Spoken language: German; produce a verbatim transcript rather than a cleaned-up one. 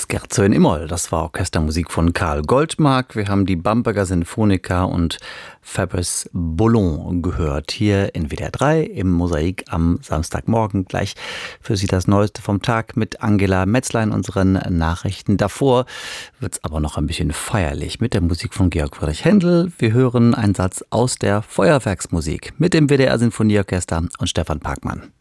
Scherzo in Immol, das war Orchestermusik von Karl Goldmark. Wir haben die Bamberger Sinfoniker und Fabrice Boulon gehört, hier in W D R drei im Mosaik am Samstagmorgen. Gleich für Sie das Neueste vom Tag mit Angela Metzler in unseren Nachrichten. Davor wird es aber noch ein bisschen feierlich mit der Musik von Georg Friedrich Händel. Wir hören einen Satz aus der Feuerwerksmusik mit dem W D R Sinfonieorchester und Stefan Parkmann.